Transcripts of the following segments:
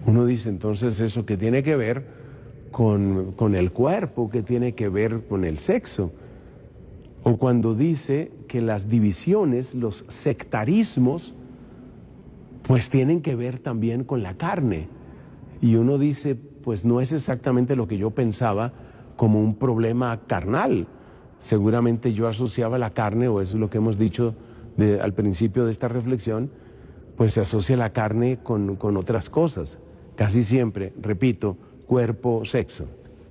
Uno dice, entonces, ¿eso qué tiene que ver con el cuerpo? ¿Qué tiene que ver con el sexo? O cuando dice que las divisiones, los sectarismos, pues tienen que ver también con la carne. Y uno dice, pues no es exactamente lo que yo pensaba como un problema carnal. Seguramente yo asociaba la carne, o eso es lo que hemos dicho al principio de esta reflexión, pues se asocia la carne con otras cosas. Casi siempre, repito, cuerpo, sexo.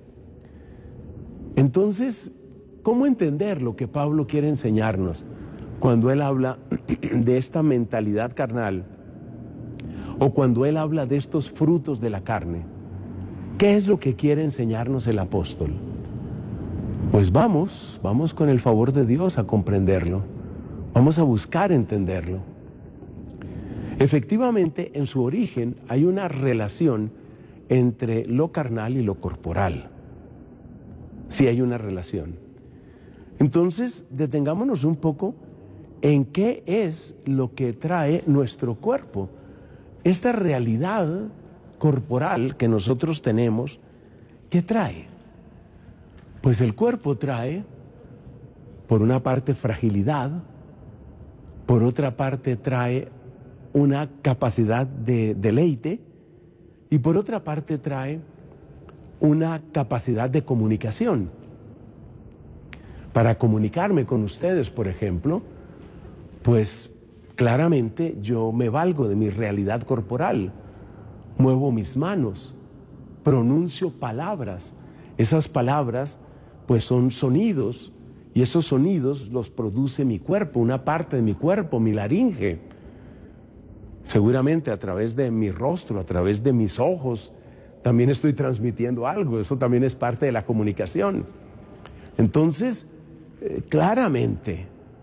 Entonces, ¿cómo entender lo que Pablo quiere enseñarnos cuando él habla de esta mentalidad carnal o cuando él habla de estos frutos de la carne? ¿Qué es lo que quiere enseñarnos el apóstol? Pues vamos con el favor de Dios a comprenderlo. Vamos a buscar entenderlo. Efectivamente, en su origen hay una relación entre lo carnal y lo corporal. Sí hay una relación. Entonces, detengámonos un poco en qué es lo que trae nuestro cuerpo. Esta realidad corporal que nosotros tenemos, ¿qué trae? Pues el cuerpo trae, por una parte, fragilidad, por otra parte trae una capacidad de deleite y por otra parte trae una capacidad de comunicación. Para comunicarme con ustedes, por ejemplo, pues claramente yo me valgo de mi realidad corporal, muevo mis manos, pronuncio palabras. Esas palabras pues son sonidos y esos sonidos los produce mi cuerpo, una parte de mi cuerpo, mi laringe. Seguramente a través de mi rostro, a través de mis ojos, también estoy transmitiendo algo. Eso también es parte de la comunicación. Entonces, claramente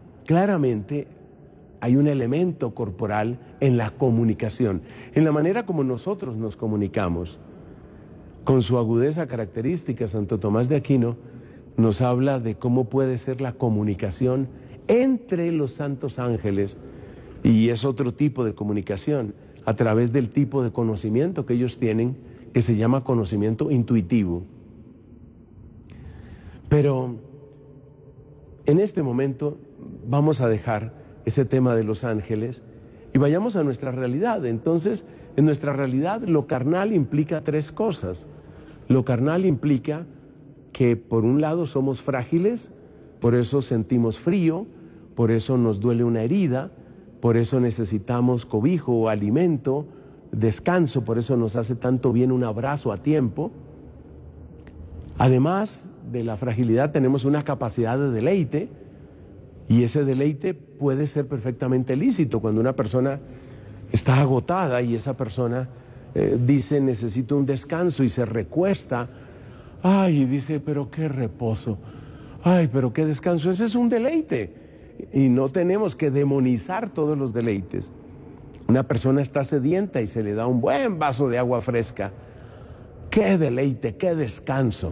hay un elemento corporal en la comunicación, en la manera como nosotros nos comunicamos. Con su agudeza característica, Santo Tomás de Aquino nos habla de cómo puede ser la comunicación entre los santos ángeles, y es otro tipo de comunicación, a través del tipo de conocimiento que ellos tienen, que se llama conocimiento intuitivo. Pero en este momento vamos a dejar ese tema de los ángeles y vayamos a nuestra realidad. Entonces, en nuestra realidad lo carnal implica tres cosas. Lo carnal implica que por un lado somos frágiles, por eso sentimos frío, por eso nos duele una herida, por eso necesitamos cobijo o alimento, descanso, por eso nos hace tanto bien un abrazo a tiempo. Además de la fragilidad tenemos una capacidad de deleite, y ese deleite puede ser perfectamente lícito cuando una persona está agotada y esa persona dice necesito un descanso y se recuesta, ay, y dice pero qué reposo, ay, pero qué descanso, ese es un deleite y no tenemos que demonizar todos los deleites. Una persona está sedienta y se le da un buen vaso de agua fresca, qué deleite, qué descanso.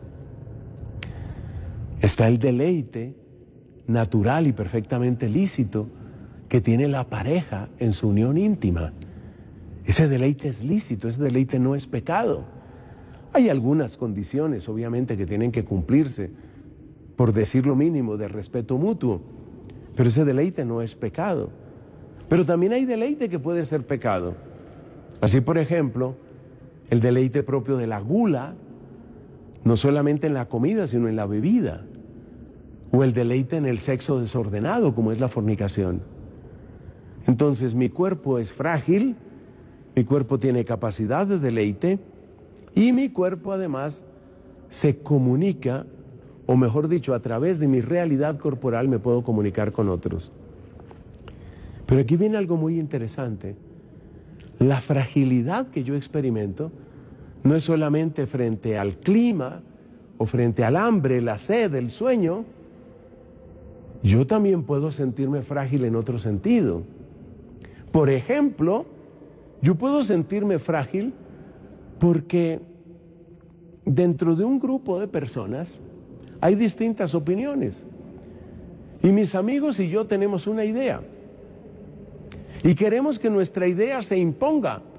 Está el deleite natural y perfectamente lícito que tiene la pareja en su unión íntima. Ese deleite es lícito, ese deleite no es pecado. Hay algunas condiciones, obviamente, que tienen que cumplirse, por decir lo mínimo, de respeto mutuo, pero ese deleite no es pecado. Pero también hay deleite que puede ser pecado. Así, por ejemplo, el deleite propio de la gula, no solamente en la comida, sino en la bebida, o el deleite en el sexo desordenado, como es la fornicación. Entonces, mi cuerpo es frágil, mi cuerpo tiene capacidad de deleite, y mi cuerpo además se comunica, o mejor dicho, a través de mi realidad corporal me puedo comunicar con otros. Pero aquí viene algo muy interesante. La fragilidad que yo experimento no es solamente frente al clima o frente al hambre, la sed, el sueño. Yo también puedo sentirme frágil en otro sentido. Por ejemplo, yo puedo sentirme frágil porque dentro de un grupo de personas hay distintas opiniones. Y mis amigos y yo tenemos una idea. Y queremos que nuestra idea se imponga